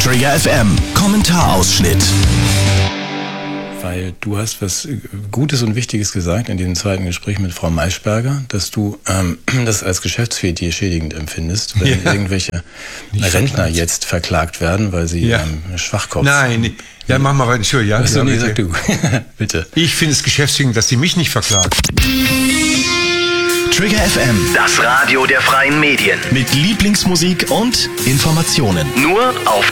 Trigger FM Kommentarausschnitt. Weil du hast was Gutes und Wichtiges gesagt in diesem zweiten Gespräch mit Frau Maischberger, dass du das als geschäftsfähig schädigend empfindest, wenn irgendwelche Rentner jetzt verklagt werden, weil sie Schwachkopf... Nein, ja, mach mal weiter. Entschuldigung, ja. Nee, sag du. Bitte. Ich finde es geschäftsfähig, dass sie mich nicht verklagt. Trigger FM, Das Radio der freien Medien. mit Lieblingsmusik und Informationen. Nur auf